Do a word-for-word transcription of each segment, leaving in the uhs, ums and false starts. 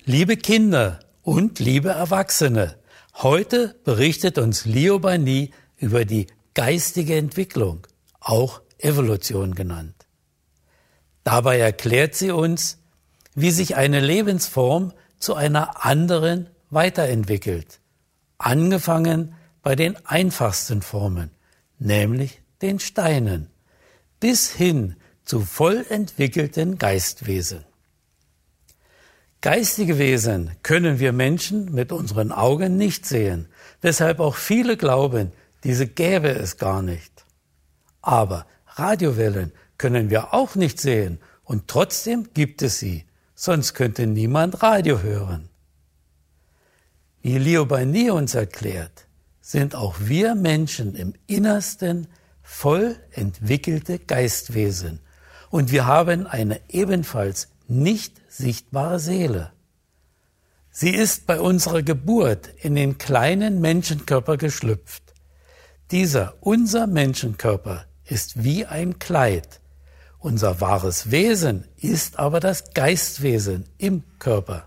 Liebe Kinder und liebe Erwachsene, heute berichtet uns Liobani über die geistige Entwicklung, auch Evolution genannt. Dabei erklärt sie uns, wie sich eine Lebensform zu einer anderen weiterentwickelt, angefangen bei den einfachsten Formen, nämlich den Steinen, bis hin zu voll entwickelten Geistwesen. Geistige Wesen können wir Menschen mit unseren Augen nicht sehen, weshalb auch viele glauben, diese gäbe es gar nicht. Aber Radiowellen können wir auch nicht sehen und trotzdem gibt es sie, sonst könnte niemand Radio hören. Wie Liobani uns erklärt, sind auch wir Menschen im Innersten voll entwickelte Geistwesen und wir haben eine ebenfalls nicht sichtbare Seele. Sie ist bei unserer Geburt in den kleinen Menschenkörper geschlüpft. Dieser, unser Menschenkörper, ist wie ein Kleid. Unser wahres Wesen ist aber das Geistwesen im Körper.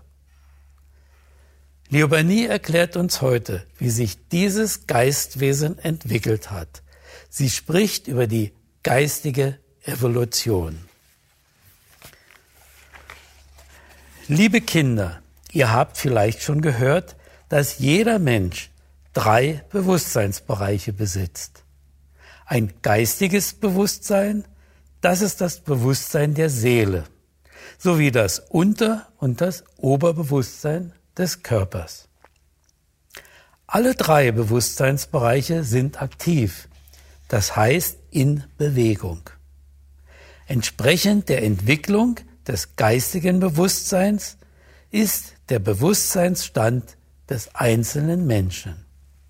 Liobani erklärt uns heute, wie sich dieses Geistwesen entwickelt hat. Sie spricht über die geistige Evolution. Liebe Kinder, ihr habt vielleicht schon gehört, dass jeder Mensch drei Bewusstseinsbereiche besitzt. Ein geistiges Bewusstsein, das ist das Bewusstsein der Seele, sowie das Unter- und das Oberbewusstsein des Körpers. Alle drei Bewusstseinsbereiche sind aktiv, das heißt in Bewegung. Entsprechend der Entwicklung des geistigen Bewusstseins ist der Bewusstseinsstand des einzelnen Menschen.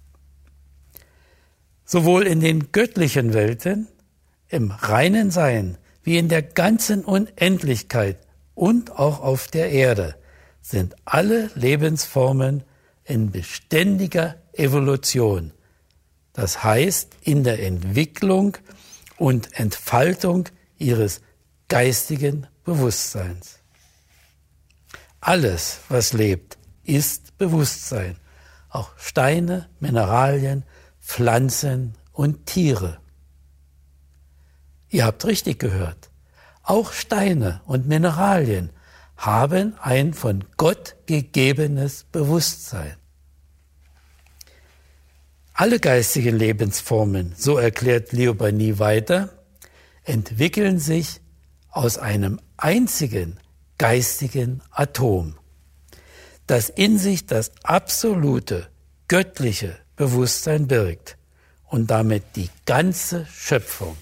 Sowohl in den göttlichen Welten, im reinen Sein, wie in der ganzen Unendlichkeit und auch auf der Erde sind alle Lebensformen in beständiger Evolution, das heißt in der Entwicklung und Entfaltung ihres geistigen Bewusstseins. Alles, was lebt, ist Bewusstsein, auch Steine, Mineralien, Pflanzen und Tiere. Ihr habt richtig gehört, auch Steine und Mineralien haben ein von Gott gegebenes Bewusstsein. Alle geistigen Lebensformen, so erklärt Liobani weiter, entwickeln sich aus einem einzigen geistigen Atom, das in sich das absolute, göttliche Bewusstsein birgt und damit die ganze Schöpfung.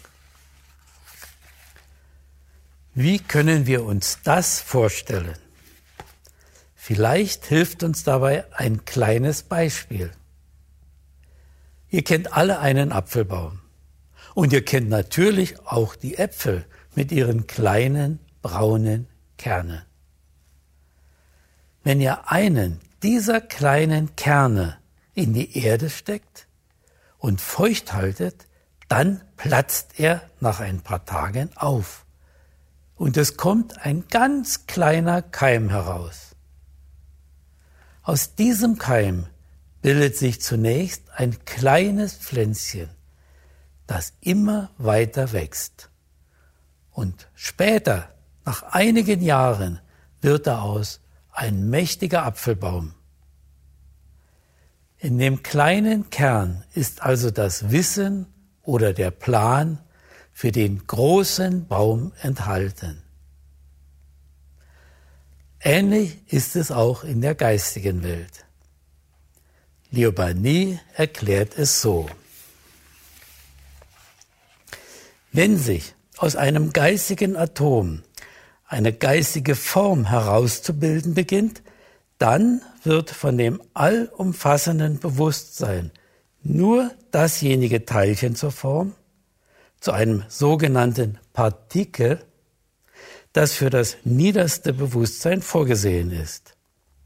Wie können wir uns das vorstellen? Vielleicht hilft uns dabei ein kleines Beispiel. Ihr kennt alle einen Apfelbaum und ihr kennt natürlich auch die Äpfel mit ihren kleinen braunen Kernen. Wenn ihr einen dieser kleinen Kerne in die Erde steckt und feucht haltet, dann platzt er nach ein paar Tagen auf. Und es kommt ein ganz kleiner Keim heraus. Aus diesem Keim bildet sich zunächst ein kleines Pflänzchen, das immer weiter wächst. Und später, nach einigen Jahren, wird daraus ein mächtiger Apfelbaum. In dem kleinen Kern ist also das Wissen oder der Plan für den großen Baum enthalten. Ähnlich ist es auch in der geistigen Welt. Liobani erklärt es so. Wenn sich aus einem geistigen Atom eine geistige Form herauszubilden beginnt, dann wird von dem allumfassenden Bewusstsein nur dasjenige Teilchen zur Form, zu einem sogenannten Partikel, das für das niederste Bewusstsein vorgesehen ist.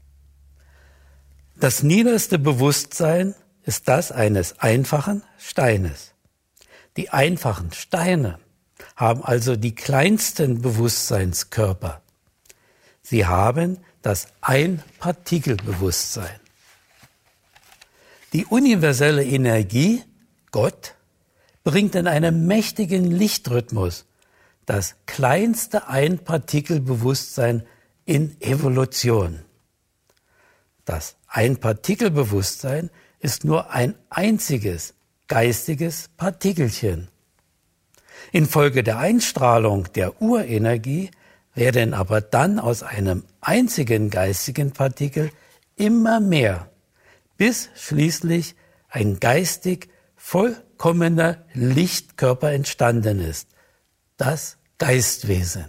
Das niederste Bewusstsein ist das eines einfachen Steines. Die einfachen Steine haben also die kleinsten Bewusstseinskörper. Sie haben das Ein-Partikel-Bewusstsein. Die universelle Energie, Gott, bringt in einem mächtigen Lichtrhythmus das kleinste Ein-Partikel-Bewusstsein in Evolution. Das Ein-Partikel-Bewusstsein ist nur ein einziges geistiges Partikelchen. Infolge der Einstrahlung der Urenergie werden aber dann aus einem einzigen geistigen Partikel immer mehr, bis schließlich ein geistig vollkommener Lichtkörper entstanden ist, das Geistwesen.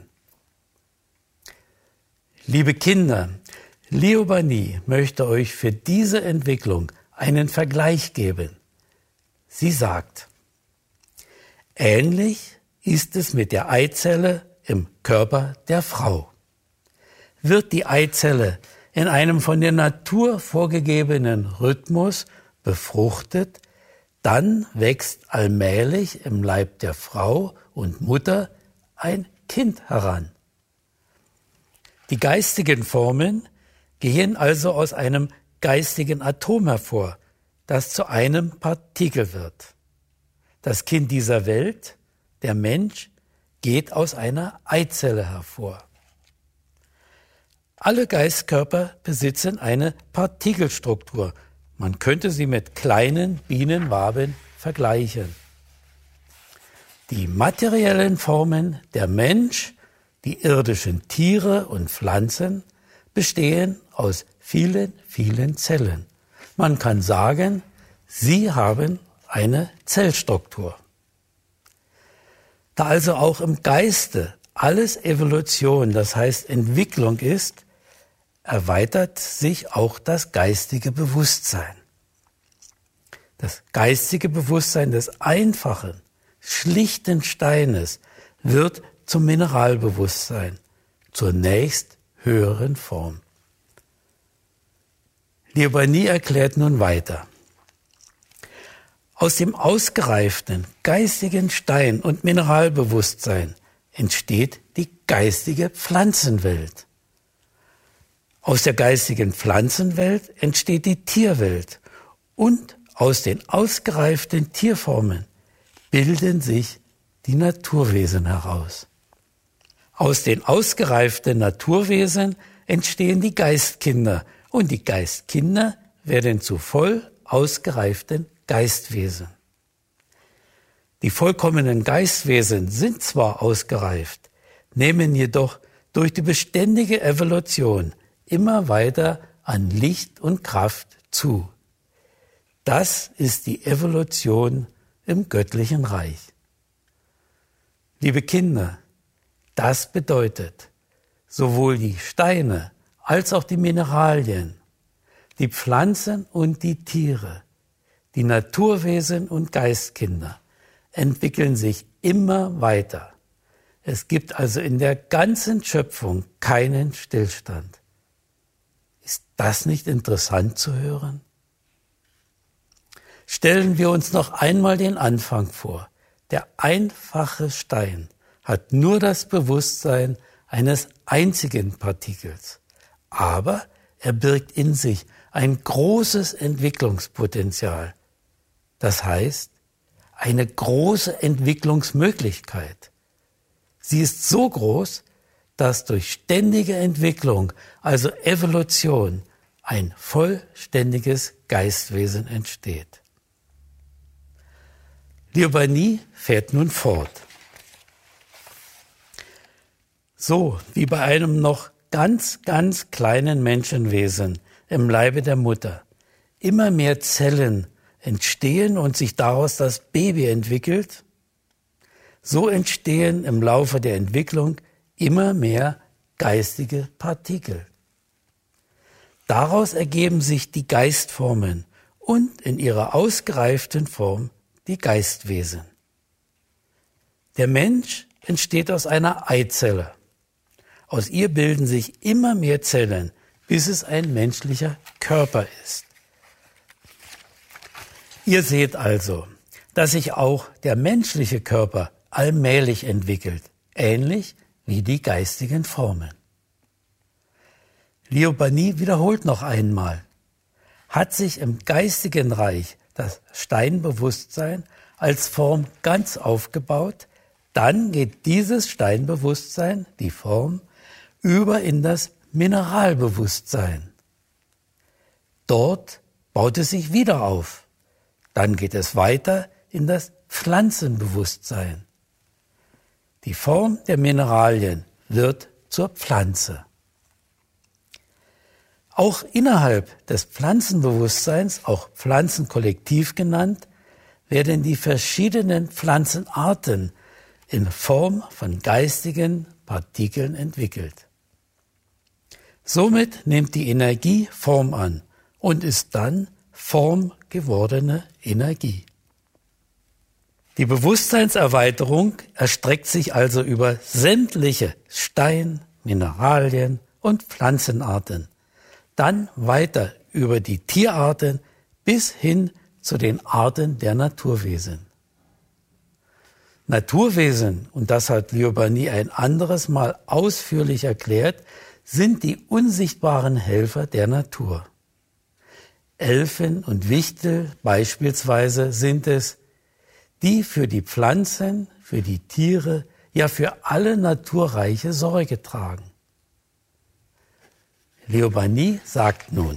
Liebe Kinder, Liobani möchte euch für diese Entwicklung einen Vergleich geben. Sie sagt: Ähnlich ist es mit der Eizelle im Körper der Frau. Wird die Eizelle in einem von der Natur vorgegebenen Rhythmus befruchtet, dann wächst allmählich im Leib der Frau und Mutter ein Kind heran. Die geistigen Formen gehen also aus einem geistigen Atom hervor, das zu einem Partikel wird. Das Kind dieser Welt, der Mensch, geht aus einer Eizelle hervor. Alle Geistkörper besitzen eine Partikelstruktur. Man könnte sie mit kleinen Bienenwaben vergleichen. Die materiellen Formen, der Mensch, die irdischen Tiere und Pflanzen, bestehen aus vielen, vielen Zellen. Man kann sagen, sie haben eine Zellstruktur. Da also auch im Geiste alles Evolution, das heißt Entwicklung ist, erweitert sich auch das geistige Bewusstsein. Das geistige Bewusstsein des einfachen, schlichten Steines wird zum Mineralbewusstsein, zur nächst höheren Form. Liobani erklärt nun weiter. Aus dem ausgereiften geistigen Stein- und Mineralbewusstsein entsteht die geistige Pflanzenwelt. Aus der geistigen Pflanzenwelt entsteht die Tierwelt und aus den ausgereiften Tierformen bilden sich die Naturwesen heraus. Aus den ausgereiften Naturwesen entstehen die Geistkinder und die Geistkinder werden zu voll ausgereiften Geistwesen. Die vollkommenen Geistwesen sind zwar ausgereift, nehmen jedoch durch die beständige Evolution immer weiter an Licht und Kraft zu. Das ist die Evolution im göttlichen Reich. Liebe Kinder, das bedeutet, sowohl die Steine als auch die Mineralien, die Pflanzen und die Tiere, die Naturwesen und Geistkinder entwickeln sich immer weiter. Es gibt also in der ganzen Schöpfung keinen Stillstand. Ist das nicht interessant zu hören? Stellen wir uns noch einmal den Anfang vor. Der einfache Stein hat nur das Bewusstsein eines einzigen Partikels, aber er birgt in sich ein großes Entwicklungspotenzial. Das heißt, eine große Entwicklungsmöglichkeit. Sie ist so groß, dass durch ständige Entwicklung, also Evolution, ein vollständiges Geistwesen entsteht. Liobani fährt nun fort. So wie bei einem noch ganz, ganz kleinen Menschenwesen im Leibe der Mutter immer mehr Zellen entstehen und sich daraus das Baby entwickelt, so entstehen im Laufe der Entwicklung immer mehr geistige Partikel. Daraus ergeben sich die Geistformen und in ihrer ausgereiften Form die Geistwesen. Der Mensch entsteht aus einer Eizelle. Aus ihr bilden sich immer mehr Zellen, bis es ein menschlicher Körper ist. Ihr seht also, dass sich auch der menschliche Körper allmählich entwickelt, ähnlich wie die geistigen Formen. Liobani wiederholt noch einmal: Hat sich im geistigen Reich das Steinbewusstsein als Form ganz aufgebaut, dann geht dieses Steinbewusstsein, die Form, über in das Mineralbewusstsein. Dort baut es sich wieder auf. Dann geht es weiter in das Pflanzenbewusstsein. Die Form der Mineralien wird zur Pflanze. Auch innerhalb des Pflanzenbewusstseins, auch Pflanzenkollektiv genannt, werden die verschiedenen Pflanzenarten in Form von geistigen Partikeln entwickelt. Somit nimmt die Energie Form an und ist dann formgewordene Energie. Die Bewusstseinserweiterung erstreckt sich also über sämtliche Stein-, Mineralien- und Pflanzenarten, dann weiter über die Tierarten bis hin zu den Arten der Naturwesen. Naturwesen, und das hat Liobani ein anderes Mal ausführlich erklärt, sind die unsichtbaren Helfer der Natur. Elfen und Wichtel beispielsweise sind es, die für die Pflanzen, für die Tiere, ja für alle Naturreiche Sorge tragen. Liobani sagt nun: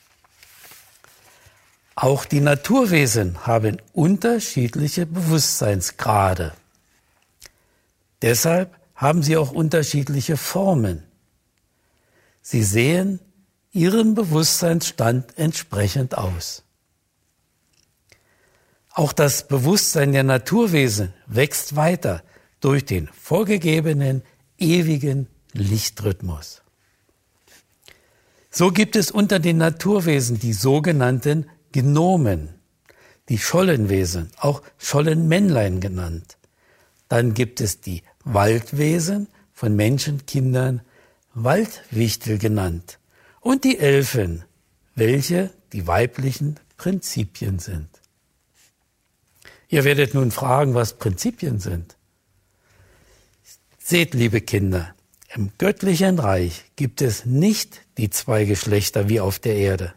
Auch die Naturwesen haben unterschiedliche Bewusstseinsgrade. Deshalb haben sie auch unterschiedliche Formen. Sie sehen ihrem Bewusstseinsstand entsprechend aus. Auch das Bewusstsein der Naturwesen wächst weiter durch den vorgegebenen ewigen Lichtrhythmus. So gibt es unter den Naturwesen die sogenannten Gnomen, die Schollenwesen, auch Schollenmännlein genannt. Dann gibt es die Waldwesen, von Menschenkindern Waldwichtel genannt, und die Elfen, welche die weiblichen Prinzipien sind. Ihr werdet nun fragen, was Prinzipien sind. Seht, liebe Kinder, im göttlichen Reich gibt es nicht die zwei Geschlechter wie auf der Erde.